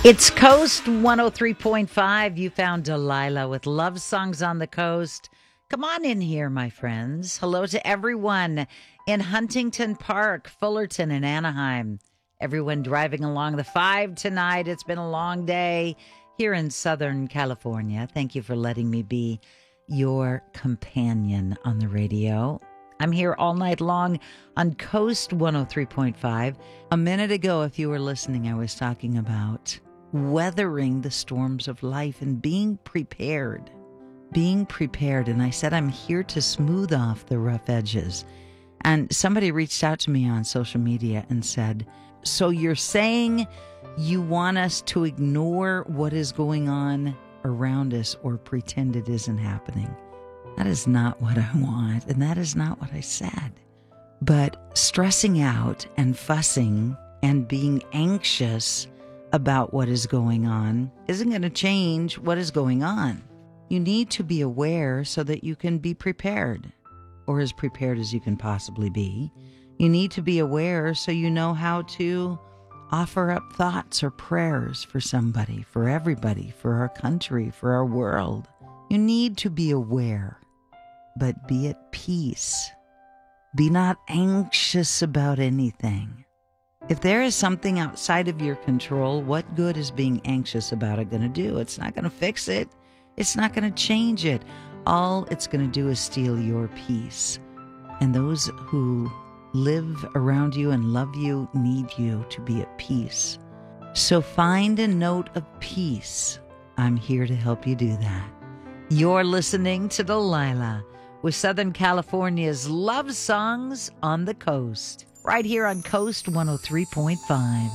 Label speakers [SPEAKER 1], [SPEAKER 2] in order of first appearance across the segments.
[SPEAKER 1] It's Coast 103.5. You found Delilah with Love Songs on the Coast. Come on in here, my friends. Hello to everyone in Huntington Park, Fullerton, and Anaheim. Everyone driving along the 5 tonight. It's been a long day here in Southern California. Thank you for letting me be your companion on the radio. I'm here all night long on Coast 103.5. A minute ago, if you were listening, I was talking about weathering the storms of life and being prepared. And I said, I'm here to smooth off the rough edges. And somebody reached out to me on social media and said, so you're saying you want us to ignore what is going on around us or pretend it isn't happening? That is not what I want, and that is not what I said. But stressing out and fussing and being anxious about what is going on isn't going to change what is going on. You need to be aware so that you can be prepared, or as prepared as you can possibly be. You need to be aware so you know how to offer up thoughts or prayers for somebody, for everybody, for our country, for our world. You need to be aware, but be at peace. Be not anxious about anything. If there is something outside of your control, what good is being anxious about it going to do? It's not going to fix it. It's not going to change it. All it's going to do is steal your peace. And those who live around you and love you need you to be at peace. So find a note of peace. I'm here to help you do that. You're listening to Delilah with Southern California's Love Songs on the Coast, right here on Coast 103.5.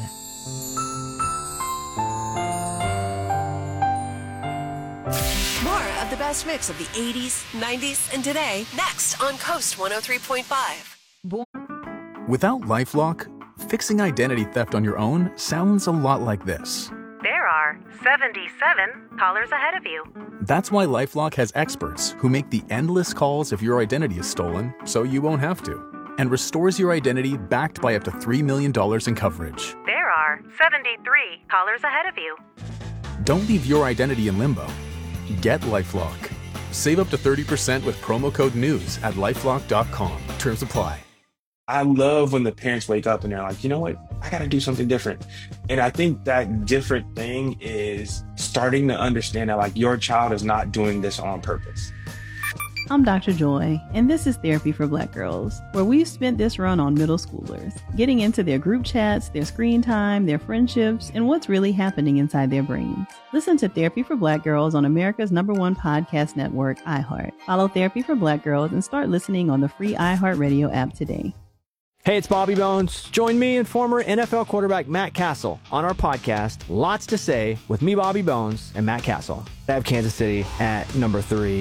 [SPEAKER 2] More of the best mix of the 80s, 90s, and today, next on Coast 103.5.
[SPEAKER 3] Without LifeLock, fixing identity theft on your own sounds a lot like this.
[SPEAKER 4] There are 77 callers ahead of you.
[SPEAKER 3] That's why LifeLock has experts who make the endless calls if your identity is stolen, so you won't have to, and restores your identity backed by up to $3 million in coverage.
[SPEAKER 4] There are 73 callers ahead of you.
[SPEAKER 3] Don't leave your identity in limbo. Get LifeLock. Save up to 30% with promo code NEWS at LifeLock.com. Terms apply.
[SPEAKER 5] I love when the parents wake up and they're like, you know what? I got to do something different. And I think that different thing is starting to understand that like your child is not doing this on purpose.
[SPEAKER 6] I'm Dr. Joy, and this is Therapy for Black Girls, where we've spent this run on middle schoolers, getting into their group chats, their screen time, their friendships, and what's really happening inside their brains. Listen to Therapy for Black Girls on America's #1 podcast network, iHeart. Follow Therapy for Black Girls and start listening on the free iHeartRadio app today.
[SPEAKER 7] Hey, it's Bobby Bones. Join me and former NFL quarterback Matt Castle on our podcast, Lots to Say, with me, Bobby Bones, and Matt Castle. I have Kansas City at number 3.